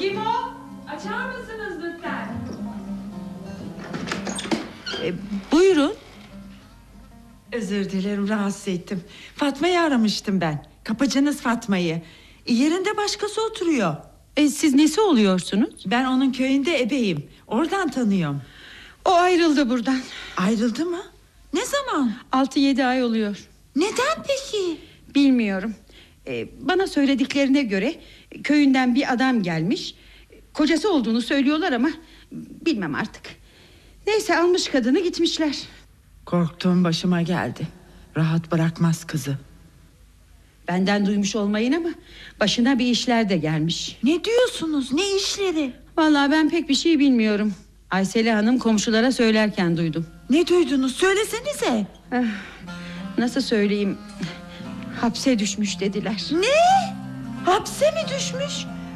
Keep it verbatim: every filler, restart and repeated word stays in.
Kim o? Açar mısınız lütfen? E, buyurun. Özür dilerim, rahatsız ettim. Fatma'yı aramıştım ben. Kapıcınız Fatma'yı. E, yerinde başkası oturuyor. E, siz nesi oluyorsunuz? Ben onun köyünde ebeyim. Oradan tanıyorum. O ayrıldı buradan. Ayrıldı mı? Ne zaman? Altı yedi ay oluyor. Neden peki? Bilmiyorum. e, Bana söylediklerine göre köyünden bir adam gelmiş. Kocası olduğunu söylüyorlar ama bilmem artık. Neyse, almış kadını gitmişler. Korktuğum başıma geldi. Rahat bırakmaz kızı. Benden duymuş olmayın ama başına bir işler de gelmiş. Ne diyorsunuz? Ne işleri? Vallahi ben pek bir şey bilmiyorum. Aysel Hanım komşulara söylerken duydum. Ne duydunuz? Söylesenize. Ah, nasıl söyleyeyim? Hapse düşmüş dediler. Ne? Hapse mi düşmüş?